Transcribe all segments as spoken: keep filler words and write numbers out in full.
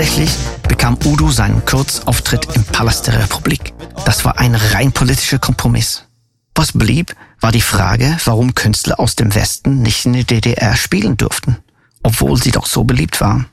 Tatsächlich bekam Udo seinen Kurzauftritt im Palast der Republik. Das war ein rein politischer Kompromiss. Was blieb, war die Frage, warum Künstler aus dem Westen nicht in der D D R spielen durften, obwohl sie doch so beliebt waren.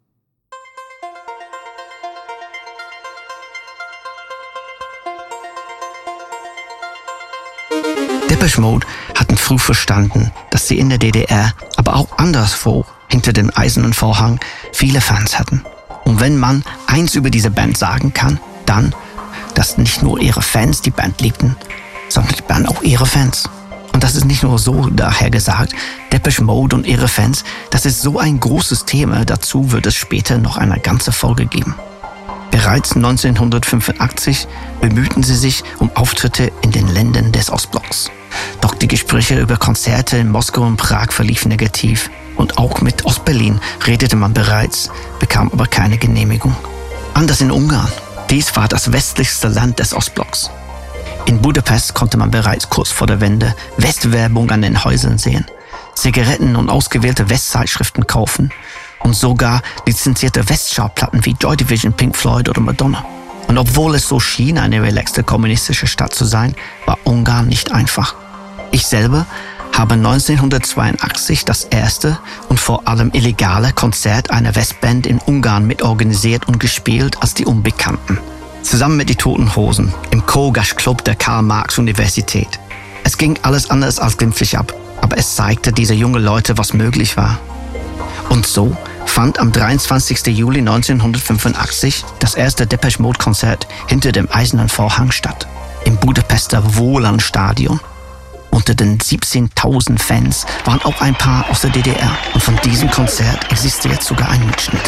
Depeche Mode hatten früh verstanden, dass sie in der D D R, aber auch anderswo, hinter dem eisernen Vorhang, viele Fans hatten. Und wenn man eins über diese Band sagen kann, dann, dass nicht nur ihre Fans die Band liebten, sondern die Band auch ihre Fans. Und das ist nicht nur so daher gesagt, Depeche Mode und ihre Fans, das ist so ein großes Thema, dazu wird es später noch eine ganze Folge geben. Bereits neunzehnhundertfünfundachtzig bemühten sie sich um Auftritte in den Ländern des Ostblocks. Doch die Gespräche über Konzerte in Moskau und Prag verliefen negativ. Und auch mit Ostberlin redete man bereits, bekam aber keine Genehmigung. Anders in Ungarn. Dies war das westlichste Land des Ostblocks. In Budapest konnte man bereits kurz vor der Wende Westwerbung an den Häusern sehen, Zigaretten und ausgewählte Westzeitschriften kaufen und sogar lizenzierte Westschallplatten wie Joy Division, Pink Floyd oder Madonna. Und obwohl es so schien, eine relaxte kommunistische Stadt zu sein, war Ungarn nicht einfach. Ich selber habe neunzehnhundertzweiundachtzig das erste und vor allem illegale Konzert einer Westband in Ungarn mitorganisiert und gespielt als die Unbekannten. Zusammen mit die Toten Hosen im Kogas Club der Karl-Marx-Universität. Es ging alles anders als glimpflich ab, aber es zeigte diese jungen Leute, was möglich war. Und so fand am dreiundzwanzigsten Juli neunzehnhundertfünfundachtzig das erste Depeche Mode Konzert hinter dem eisernen Vorhang statt, im Budapester Wohlan-Stadion. Unter den siebzehntausend Fans waren auch ein paar aus der D D R und von diesem Konzert existiert sogar ein Mitschnitt.